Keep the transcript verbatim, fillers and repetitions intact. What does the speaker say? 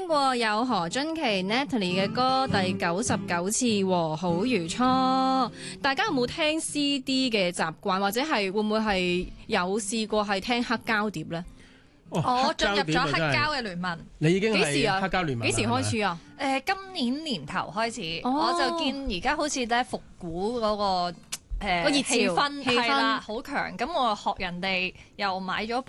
聽過有何津琪 Natalie 嘅歌第九十九次和好如初，大家有冇聽 C D 嘅習慣，或者係會唔會係有試過係聽黑膠碟呢？ 我進入咗黑膠嘅聯盟。 你已經係幾時啊？ 黑膠聯盟幾時開始啊？ 誒、呃，今年年頭開始， 哦、 我就見而家好似咧復古嗰、那個誒、呃、 個熱潮氣氛氣氛係啦，好強。咁我學人哋又買咗